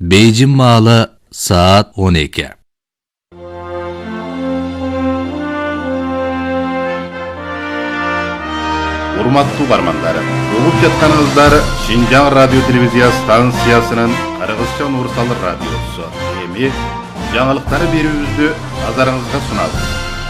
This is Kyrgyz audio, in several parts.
Beyjin malı saat 12. Урматтуу угармандар, угуп жатканыңыздар Шинжаң радио телевизия станциясынын Кыргызча универсал радиосу. Эми жаңылыктарды берүүбүздү назарыңызга сунабыз.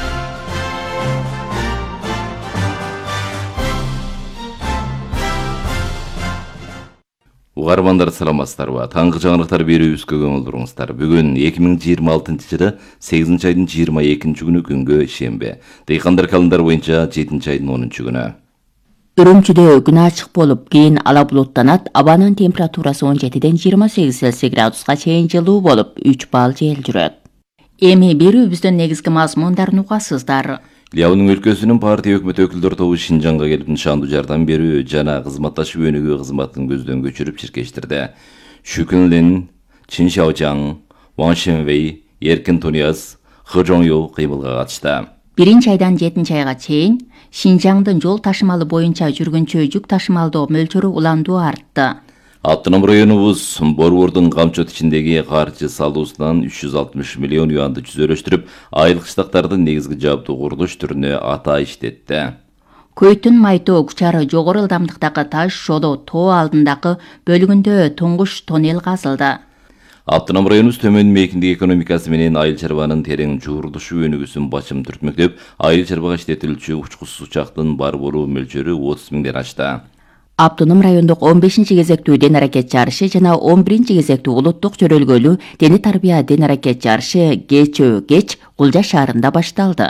Угармандар саламатсыздарбы? Таңкы жаңылыктар берүүбүзгө көңүл буруңуздар. Бүгүн 2026-жылы 8 айдын 22-күнү күнгө шембе. Дыйкандар календар боюнча 7 айдын 10 күнү. Үрүмчүдө күн ачык болуп, кийин ала булуттанат. Абанын температурасы 17ден 28 Цельсий градуска чейин жылуу болуп, 3 балл жел жүрөт. Эми берүүбүздүн негизги мазмундарын угасыздар. Ляонун өлкөсүнүн партия өкмөт өкүлдөр тобу Шинжаңга келип нышандуу жардам берүү жана кызматташуу өнүгүү кызматын көздөн көчүрүп чиркештирди. Шүкүнлин, Чин Шаочаң, Ван Шенвей, Эркин Тунияз, Хы Жоңю кыймылга катышты. 1-айдан 7-айга чейин Шинжаңдын жол ташымалы боюнча жүргүнчө жүк ташымалдоо мөлчөрү уландуу артты. Автоном районубуз Борбордун камчот ичиндеги каржы салуусунан 360 миллион юанды жүзөлөштүрүп, айылык штаттардын негизги жабдуу курулуш түрүнө ата иштетти. Көйтүн Майтоо Кучары жогору ылдамдыктагы таш жолу тоо алдындагы бөлүгүндө туңгуш тоннел казылды. Автоном районубуз төмөн мейкиндик экономикасы менен айыл чарбанын терең жуурулушу өнүгүүсүн башым түртмөктөп, айыл чарбага иштетилүүчү учкучсуз учактын бар болуу мөлчөрү 30 миңден ашты. Автоном райондук 15-кезектүү ден аракет жарышы жана 11-кезектүү улуттук жөрөлгөлүү дене тарбия ден аракет жарышы кеч Кулжа шаарында башталды.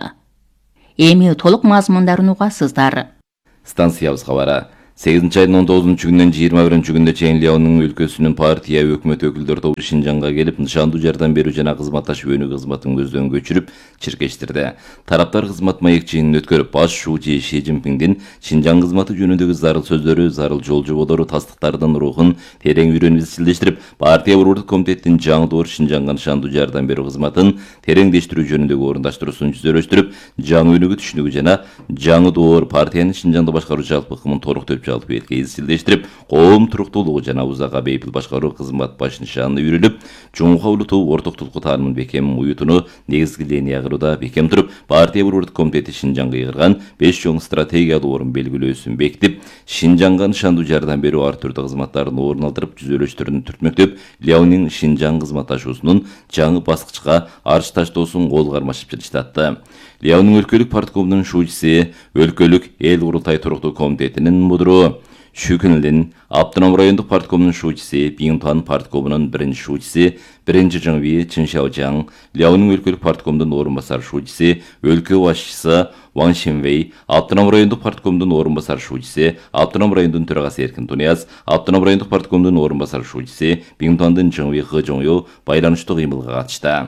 Эми толук мазмундарын угасыздар. Станциябыз кабары. 8 айдын 19 күнүнөн 21 күнүнө чейин Ляонун өлкөсүнүн партия өкмөт өкүлдөр тобу Шинжаңга келип нышандуу жардам берүү жана кызматташуу өнүгүү кызматын көздөн көчүрүп чиркештирди. Тараптар кызмат маекчигинин өткөрүп, баш шуучу Ши Цзиньпиндин Шинжаң кызматы жөнүндөгү зарыл сөздөрү, зарыл жол жоболору, тастыктардын рухун терең үйрөнүп изчилдештирип, партия борбордук комитеттин жаңы доор Шинжаңга нышандуу жардам берүү кызматын тереңдештирүү жөнүндөгү орундашуусун жүзөлөштүрүп, жаңы өнүгүү түшүнүгү жана жаңы доор партиянын Шинжаңда башкаруу жалпы ыкмын толуктоп жалпы элге изчилдештирип, коом туруктуулугу жана узакка бейпил башкаруу кызмат баш нишанына үйрөлүп, жумука улутуу ортоктулукку таанымын бекем уютууну негизги линия кылууда бекем туруп, партия борбордук комитети Шинжаңга ыйгарган 5 чоң стратегиялуу орун белгилөөсүн бекитип, Шинжаңга нышандуу жардам берүү ар түрдүү кызматтарын орун алдырып, жүзөлөштөрүн түртмөктөп, Ляонун Шинжаң кызматташуусунун жаңы баскычка арч таштоосун кол кармашып жатышты. Ляонун өлкөлүк парткомунун шуучусу, өлкөлүк эл курултай туруктуу комитетинин мудуру Шүкүнлин, Автоном райондук парткомунун шуучусу, Биңтуан парткомунун биринчи шуучусу, биринчи Жыңви Чин Шаочаң, Ляонун өлкөлүк парткомунун орун басар шуучусу, өлкө башчысы Ван Шенвей, Автоном райондук парткомунун орун басар шуучусу, Автоном райондун төрагасы Эркин Тунияз, Автоном райондук парткомунун орун басар шуучусу, Биңтуандын Жыңви Хы Жоңю байланыштуу кыймылга катышты.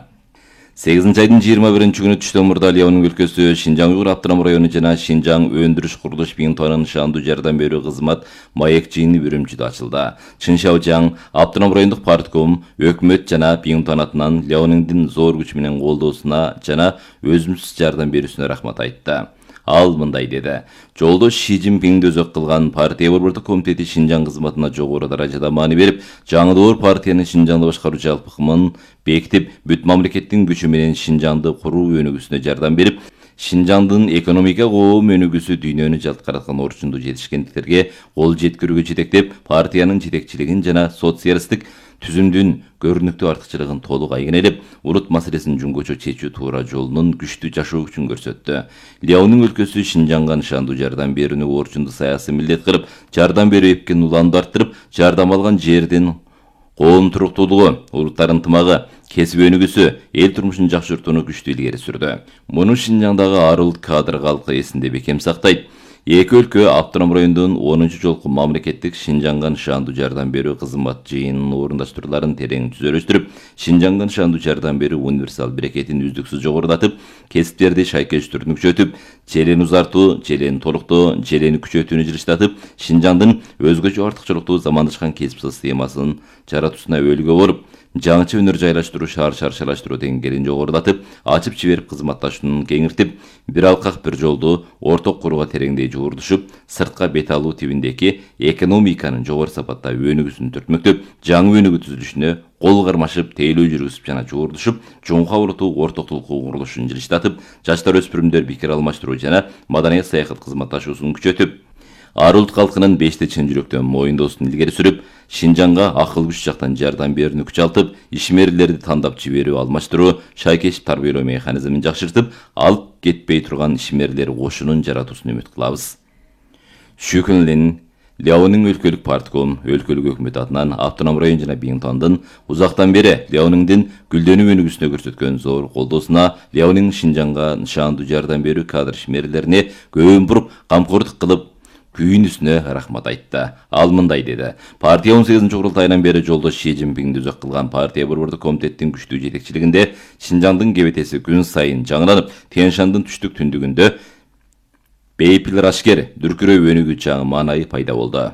8 айдын 21 күнү түштөн мурда Ляонун өлкөсү Шинжаң Уйгур автоном району жана Шинжаң өндүрүш курулуш Биңтуанын нышандуу жардам берүү кызмат маекчигини Үрүмчүдө ачылды. Чин Шаочаң автоном райондук партком өкмөт жана Биңтуан атынан Ляонундун зор күч менен колдоосуна жана өзүмсүз жардам берүүсүнө рахмат айтты. Ал мындай деди: жолдош Ши Цзиньпинди өзөк кылган партия борбордук комитети Шинжаң кызматына жогору даражада маани берип, жаңы доор партиянын Шинжаңды башкаруу жалпы ыкмын бекитип, бүт мамлекеттин күчү менен Шинжаңды куруу өнүгүүсүнө жардам берип, Шинжаңдын экономика коом өнүгүүсү дүйнөнү жалткараткан орчунду жетишкендиктерге кол жеткирүүгө жетектеп, партиянын жетекчилигин жана социалисттик түзүмдүн көрүнүктүү артыкчылыгын толук айгинелеп, улут маселесин жөнгөчө чечүү туура жолунун күчтүү жашоо күчүн көрсөттү. Ляонун өлкөсү Шинжаңга нышандуу жардам берүүнү орчунду саясий милдет кылып, жардам берүү эпкин уланды арттырып, жардам алган жердин коом туруктуулугу, улуттар ынтымагы, кесип өнүгүүсү, эл турмушун жакшыртууну күчтүү илгери сүрдү. Муну Шинжаңдагы ар улут кадр калкы эсинде бекем сактайт. Эки өлкө автоном райондун 10 жолку мамлекеттик Шинжаңга нышандуу жардам берүү кызмат жыйынын орундаштырууларын терең түзөлөштүрүп, Шинжаңга нышандуу жардам берүү универсал берекетин үздүксүз жогорулатып, кесиптерди шайкелиштүүнү күчөтүп, желени узартуу, желени толуктоо, желени күчөтүүнү жылыштатып, Шинжаңдын өзгөчө артыкчылыктуу замандашкан кесип системасын жаратуусуна өөлгө болуп, жаңыча өнөр жайлаштыруу, шаар шаршалаштыруу деңгээлин жогорулатып, ачып жиберип кызматташууну кеңиртип, бир алкак бир жолду орток курууга тереңдей жуурдушуп, сыртка бет алуу тибиндеги экономиканын жогору сапаттагы өнүгүүсүн түртмөктөп, жаңы өнүгүү түзүлүшүнө кол кармашып, тейлөө жүргүзүп жана жуурдушуп, жоңка урутуу ортоктулуку курулушун жылыштатып, жаштар өспүрүмдөр пикир алмаштыруу жана маданият саякат кызматташуусун күчөтүп, ар улут калкынын бешти чын жүрөктөн моюндоосун илгери сүрүп, Шинжанга акыл күч жактан жардам берүүнү күчалтып, ишмерлерди тандап жиберүү, алмаштыруу, шайкешип тарбиялоо механизмин жакшыртып, алып кетпей турган ишмерлер кошунун жаратуусун үмүт кылабыз. Шүкүнлин Ляонин өлкөлүк партком, өлкөлүк өкмөт атынан автоном район жана Бинтондун узактан бери Ляониндин гүлдөнүү өнүгүүсүнө көрсөткөн зор колдоосуна, Ляонин Шинжанга нышандуу жардам берүү кадр ишмерлерине көбүн буруп, камкордук кылып, күйүнүсүнө рахмат айтты. Ал мындай деди: партия 18-курултайынан бери жолдош Ши Цзиньпинди өзөк кылган партия борбордук комитеттин күчтүү жетекчилигинде Шинжаңдын кебетеси күн сайын жаңыланып, Тянь-Шандын түштүк түндүгүндө бейпил ашкер дүркүрөй өнүгүү жаңы маанайы пайда болду.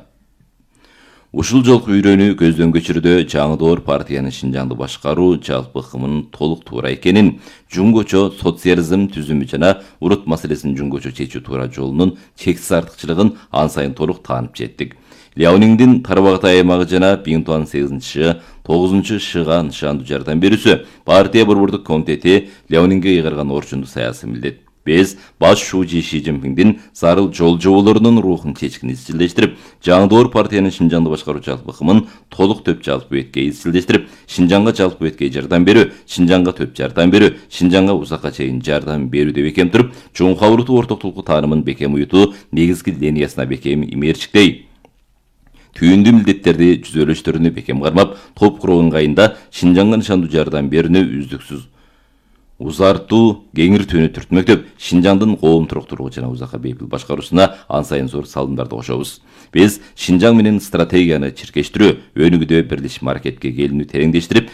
Ушул жолку үйрөнүү көздөн көчүрдө жаңы доор партиянын Шинжаңды башкаруу жалпы ыкымынын толук туура экенин, жуңгочо социализм түзүмү жана урут маселесин жуңгочо чечүү туура жолунун чексиз артыкчылыгын ан сайын толук таанып жеттик. Ляониндин Тарбагатай аймагы жана Бинтуан 8-Шы, 9-Шыга нышандуу жардам берүүсү партия борбордук комитети Ляонинге ыйгарган орчунду саясий милдет. Biz baş şuji Ши Цзиньпиндин зарыл жол жоболорунун рухун чечкин изчилдештирип, жаңы доор партиянын Шинжаңды башкаруу жалпы ыкымын толук төп жалпы бетке изчилдештирип, Шинжаңга жалпы бетке жардам берүү, Шинжаңга төп жардам берүү, Шинжаңга узакка чейин жардам берүүдө бекем туруп, жоңка урутуу ортоктулуку таанымын бекем уютуу, негизги линиясына бекем имерчиктей. Түйүндүү милдеттерди жүзөлөштөрүнү бекем кармап, топ куруу ыңгайында Шинжаңга нышандуу жардам берүүнү үздүксүз узартуу, кеңиртүүнү түртмөктөп, Шинжаңдын коом туруктуулугу жана узакка бейпил башкаруусуна ан сайын зор салымдарды кошобуз. Биз Шинжаң менен стратегияны чиркештирүү, өнүгүүдө бирлешип аракетке келүүнү тереңдештирип,